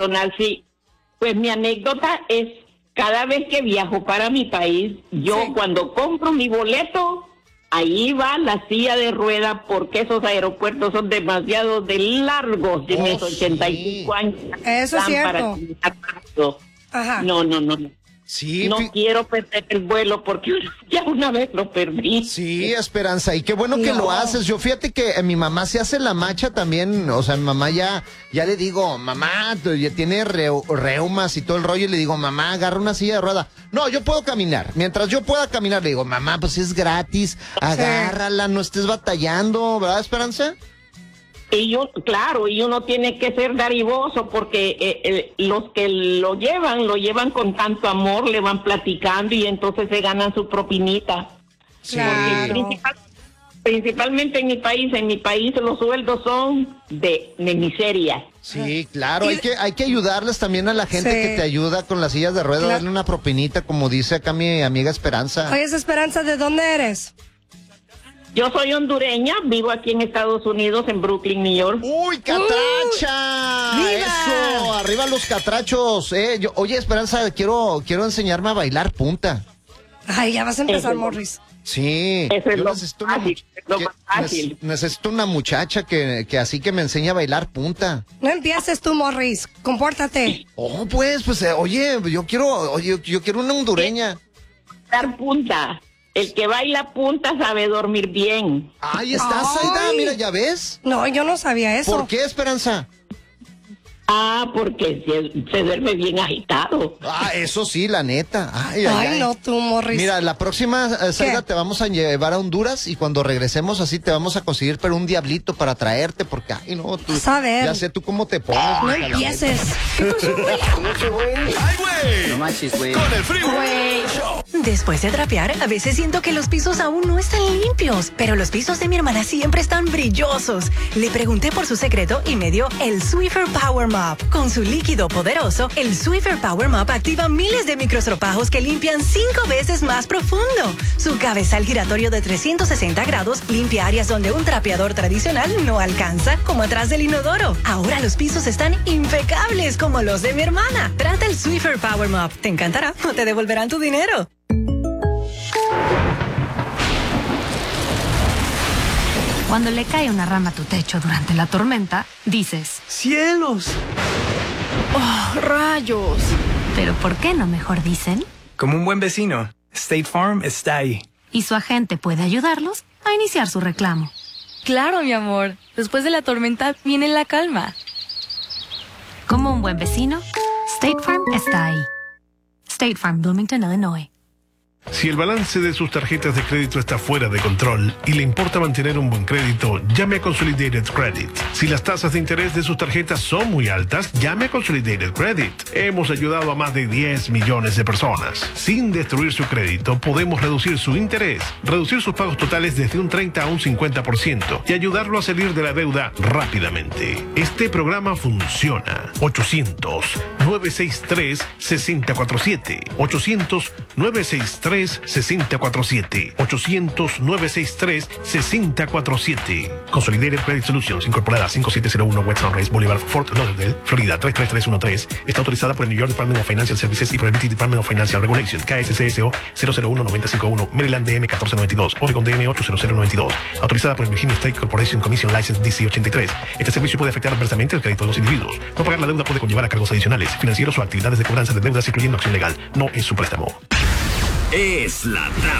personal, sí. Pues mi anécdota es, cada vez que viajo para mi país, yo cuando compro mi boleto, ahí va la silla de rueda, porque esos aeropuertos son demasiado de largos en mis 85 años. Eso es cierto. Ajá. No. Sí, no quiero perder el vuelo porque ya una vez lo perdí. Sí, Esperanza, y qué bueno que lo haces. Yo fíjate que mi mamá se hace la macha también, o sea, mi mamá ya le digo, mamá, ya tiene reumas y todo el rollo, y le digo, mamá, agarra una silla de rueda. No, yo puedo caminar. Mientras yo pueda caminar, le digo, mamá, pues es gratis, agárrala, no estés batallando, ¿verdad, Esperanza? Y uno tiene que ser dadivoso porque los que lo llevan con tanto amor, le van platicando y entonces se ganan su propinita. Claro. Principalmente en mi país los sueldos son de miseria. Sí, claro, hay que ayudarles también a la gente que te ayuda con las sillas de ruedas, darle una propinita, como dice acá mi amiga Esperanza. Oye, Esperanza, ¿de dónde eres? Yo soy hondureña, vivo aquí en Estados Unidos, en Brooklyn, New York. ¡Uy, catracha! ¡Viva! ¡Eso! ¡Arriba los catrachos! Oye, Esperanza, quiero enseñarme a bailar punta. Ay, ya vas a empezar, Morris. Sí. Eso es yo lo necesito más fácil. Necesito una muchacha que así que me enseñe a bailar punta. No empieces tú, Morris. Compórtate. Oh, pues, oye, yo quiero una hondureña. Dar punta. El que baila punta sabe dormir bien. Ahí estás, Aida, mira, ¿ya ves? No, yo no sabía eso. ¿Por qué, Esperanza? Porque se duerme bien agitado. Eso sí, la neta. Ay. No, tú, Morris. Mira, la próxima, Saida, te vamos a llevar a Honduras y cuando regresemos así te vamos a conseguir pero un diablito para traerte porque, tú, a ver. ya sé tú cómo te pones. No empieces. ¡Ay, güey! No manches, güey. Con el Freeway Show. Después de trapear, a veces siento que los pisos aún no están limpios, pero los pisos de mi hermana siempre están brillosos. Le pregunté por su secreto y me dio el Swiffer Power Mop. Con su líquido poderoso, el Swiffer Power Mop activa miles de microestropajos que limpian 5 veces más profundo. Su cabezal giratorio de 360 grados limpia áreas donde un trapeador tradicional no alcanza, como atrás del inodoro. Ahora los pisos están impecables como los de mi hermana. Trata el Swiffer Power Mop. Te encantará o te devolverán tu dinero. Cuando le cae una rama a tu techo durante la tormenta, dices, ¡cielos! ¡oh, rayos! Pero ¿por qué no mejor dicen? Como un buen vecino, State Farm está ahí. Y su agente puede ayudarlos a iniciar su reclamo. Claro, mi amor. Después de la tormenta viene la calma. Como un buen vecino, State Farm está ahí. State Farm, Bloomington, Illinois. Si el balance de sus tarjetas de crédito está fuera de control y le importa mantener un buen crédito, llame a Consolidated Credit. Si las tasas de interés de sus tarjetas son muy altas, llame a Consolidated Credit. Hemos ayudado a más de 10 millones de personas. Sin destruir su crédito, podemos reducir su interés, reducir sus pagos totales desde un 30 a un 50% y ayudarlo a salir de la deuda rápidamente. Este programa funciona. 800-963-6047. 800-963-6047. 800-963-6047. Consolidated Credit Solutions, incorporada 5701 West Sunrise Boulevard, Fort Lauderdale, Florida 33313. Está autorizada por el New York Department of Financial Services y por el BT Department of Financial Regulation, KSCSO 001951, Maryland DM 1492, Oregon DM 80092. Autorizada por el Virginia State Corporation Commission License DC 83. Este servicio puede afectar adversamente el crédito de los individuos. No pagar la deuda puede conllevar a cargos adicionales, financieros o actividades de cobranza de deudas, incluyendo acción legal. No es su préstamo. Es la